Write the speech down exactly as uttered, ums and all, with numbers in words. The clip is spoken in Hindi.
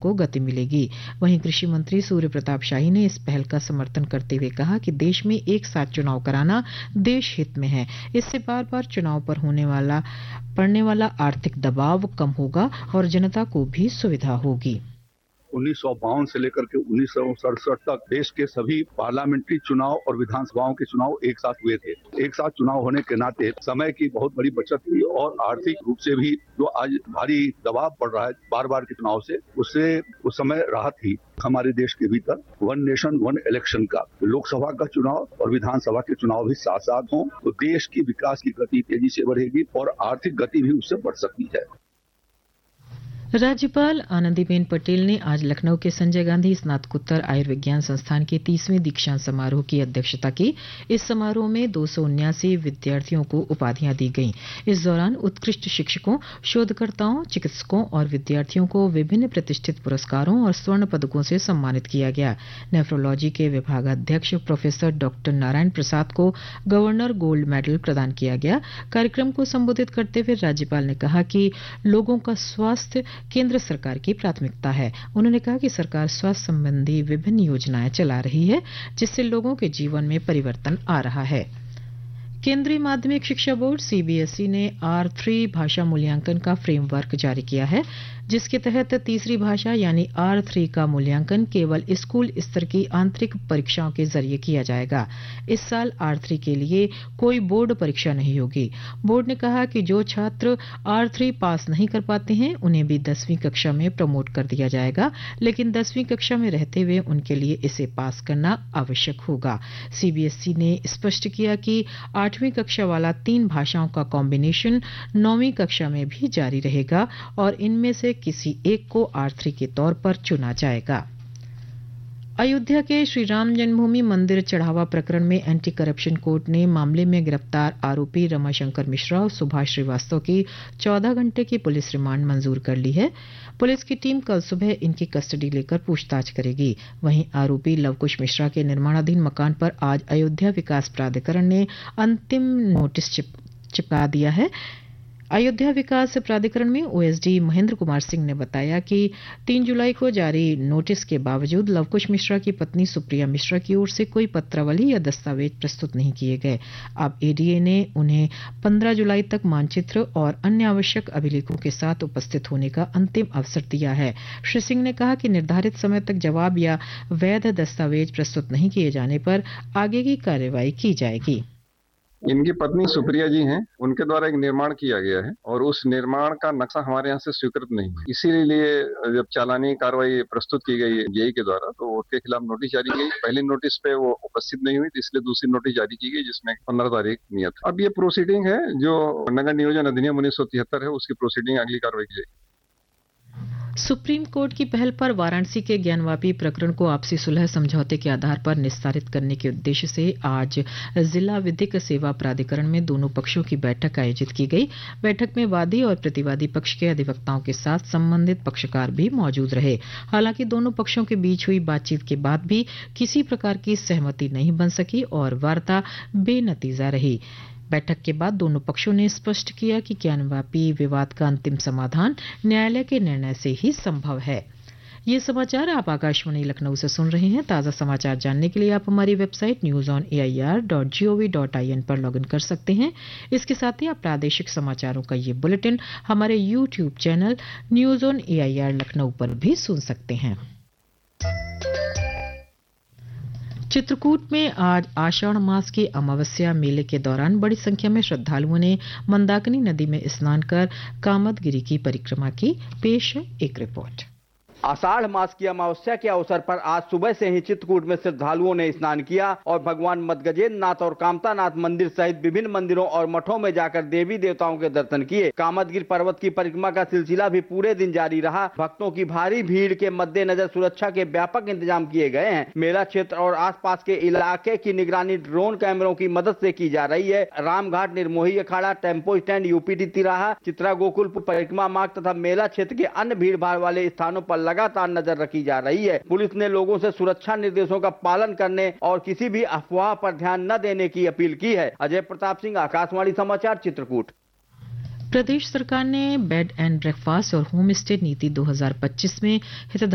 को गति मिलेगी। वहीं कृषि मंत्री सूर्य प्रताप शाही ने इस पहल का समर्थन करते हुए कहा कि देश में एक साथ चुनाव कराना देश हित में है। इससे बार बार चुनाव पर होने वाला पड़ने वाला आर्थिक दबाव कम होगा और जनता को भी सुविधा होगी। उन्नीस सौ बावन से लेकर के उन्नीस सौ सड़सठ तक देश के सभी पार्लियामेंट्री चुनाव और विधानसभाओं के चुनाव एक साथ हुए थे। एक साथ चुनाव होने के नाते समय की बहुत बड़ी बचत हुई और आर्थिक रूप से भी जो आज भारी दबाव पड़ रहा है बार बार के चुनाव से, उससे उस समय राहत थी। हमारे देश के भीतर वन नेशन वन इलेक्शन का लोकसभा का चुनाव और विधानसभा के चुनाव भी साथ साथ हों तो देश की विकास की गति तेजी से बढ़ेगी और आर्थिक गति भी उससे बढ़ सकती है। राज्यपाल आनंदीबेन पटेल ने आज लखनऊ के संजय गांधी स्नातकोत्तर आयुर्विज्ञान संस्थान के तीसवें दीक्षांत समारोह की अध्यक्षता की। इस समारोह में दो सौ उन्यासी विद्यार्थियों को उपाधियां दी गईं। इस दौरान उत्कृष्ट शिक्षकों, शोधकर्ताओं, चिकित्सकों और विद्यार्थियों को विभिन्न प्रतिष्ठित पुरस्कारों और स्वर्ण पदकों से सम्मानित किया गया। नेफ्रोलॉजी के विभागाध्यक्ष प्रोफेसर डॉक्टर नारायण प्रसाद को गवर्नर गोल्ड मेडल प्रदान किया गया। कार्यक्रम को संबोधित करते हुए राज्यपाल ने कहा कि लोगों का स्वास्थ्य केंद्र सरकार की प्राथमिकता है। उन्होंने कहा कि सरकार स्वास्थ्य संबंधी विभिन्न योजनाएं चला रही है, जिससे लोगों के जीवन में परिवर्तन आ रहा है। केंद्रीय माध्यमिक शिक्षा बोर्ड सीबीएसई ने आर थ्री भाषा मूल्यांकन का फ्रेमवर्क जारी किया है, जिसके तहत तीसरी भाषा यानी आर थ्री का मूल्यांकन केवल स्कूल स्तर की आंतरिक परीक्षाओं के जरिए किया जाएगा। इस साल आर थ्री के लिए कोई बोर्ड परीक्षा नहीं होगी। बोर्ड ने कहा कि जो छात्र आर थ्री पास नहीं कर पाते हैं उन्हें भी दसवीं कक्षा में प्रमोट कर दिया जाएगा, लेकिन दसवीं कक्षा में रहते हुए उनके लिए इसे पास करना आवश्यक होगा। सीबीएसई ने स्पष्ट किया कि आठवीं कक्षा वाला तीन भाषाओं का कॉम्बिनेशन नौवीं कक्षा में भी जारी रहेगा और इनमें से किसी एक को आर थ्री के तौर पर चुना जाएगा। अयोध्या के श्री राम जन्मभूमि मंदिर चढ़ावा प्रकरण में एंटी करप्शन कोर्ट ने मामले में गिरफ्तार आरोपी रमाशंकर मिश्रा और सुभाष श्रीवास्तव की चौदह घंटे की पुलिस रिमांड मंजूर कर ली है। पुलिस की टीम कल सुबह इनकी कस्टडी लेकर पूछताछ करेगी। वहीं आरोपी लवकुश मिश्रा के निर्माणाधीन मकान पर आज अयोध्या विकास प्राधिकरण ने अंतिम नोटिस चिप, चिपका दिया है। अयोध्या विकास प्राधिकरण में ओएसडी महेंद्र कुमार सिंह ने बताया कि तीन जुलाई को जारी नोटिस के बावजूद लवकुश मिश्रा की पत्नी सुप्रिया मिश्रा की ओर से कोई पत्रावली या दस्तावेज प्रस्तुत नहीं किए गए। अब एडीए ने उन्हें पंद्रह जुलाई तक मानचित्र और अन्य आवश्यक अभिलेखों के साथ उपस्थित होने का अंतिम अवसर दिया है। श्री सिंह ने कहा कि निर्धारित समय तक जवाब या वैध दस्तावेज प्रस्तुत नहीं किए जाने पर आगे की कार्रवाई की जाएगी। इनकी पत्नी सुप्रिया जी हैं, उनके द्वारा एक निर्माण किया गया है और उस निर्माण का नक्शा हमारे यहाँ से स्वीकृत नहीं है। इसीलिए जब चालानी कार्रवाई प्रस्तुत की गई जेई के द्वारा तो उसके खिलाफ नोटिस जारी की। पहली नोटिस पे वो उपस्थित नहीं हुई, इसलिए दूसरी नोटिस जारी की गई जिसमें पंद्रह तारीख नियत। अब ये प्रोसीडिंग है जो नगर नियोजन अधिनियम उन्नीस सौ तिहत्तर है, उसकी प्रोसीडिंग अगली कार्रवाई की जाएगी। सुप्रीम कोर्ट की पहल पर वाराणसी के ज्ञानवापी प्रकरण को आपसी सुलह समझौते के आधार पर निस्तारित करने के उद्देश्य से आज जिला विधिक सेवा प्राधिकरण में दोनों पक्षों की बैठक आयोजित की गई। बैठक में वादी और प्रतिवादी पक्ष के अधिवक्ताओं के साथ संबंधित पक्षकार भी मौजूद रहे। हालांकि दोनों पक्षों के बीच हुई बातचीत के बाद भी किसी प्रकार की सहमति नहीं बन सकी और वार्ता बेनतीजा रही। बैठक के बाद दोनों पक्षों ने स्पष्ट किया कि ज्ञानवापी विवाद का अंतिम समाधान न्यायालय के निर्णय से ही संभव है। ये समाचार आप आकाशवाणी लखनऊ से सुन रहे हैं। ताज़ा समाचार जानने के लिए आप हमारी website news on A I R dot G O V dot I N पर लॉगिन कर सकते हैं। इसके साथ ही आप प्रादेशिक समाचारों का ये बुलेटिन हमारे YouTube channel news on A I R Lucknow पर भी सुन सकते हैं। चित्रकूट में आज आषाढ़ मास के अमावस्या मेले के दौरान बड़ी संख्या में श्रद्धालुओं ने मंदाकिनी नदी में स्नान कर कामदगिरि की परिक्रमा की। पेश है एक रिपोर्ट। आषाढ़ मास की अमावस्या के अवसर पर आज सुबह से ही चित्रकूट में श्रद्धालुओं ने स्नान किया और भगवान मदगजेंद्र नाथ और कामतानाथ मंदिर सहित विभिन्न मंदिरों और मठों में जाकर देवी देवताओं के दर्शन किए। कामदगिरि पर्वत की परिक्रमा का सिलसिला भी पूरे दिन जारी रहा। भक्तों की भारी भीड़ के मद्देनजर सुरक्षा के व्यापक इंतजाम किए गए हैं। मेला क्षेत्र और आसपास के इलाके की निगरानी ड्रोन कैमरों की मदद से की जा रही है। Ramghat, Nirmohi Akhara, tempo stand, UPT तिराहा, चित्रा गोकुल, परिक्रमा मार्ग तथा मेला क्षेत्र के अन्य भीड़ भाड़ वाले स्थानों पर लगातार नजर रखी जा रही है। पुलिस ने लोगों से सुरक्षा निर्देशों का पालन करने और किसी भी अफवाह पर ध्यान न देने की अपील की है। अजय प्रताप सिंह, आकाशवाणी समाचार, चित्रकूट। प्रदेश सरकार ने बेड एंड ब्रेकफास्ट और होम स्टे नीति दो हज़ार पच्चीस में हितधारकों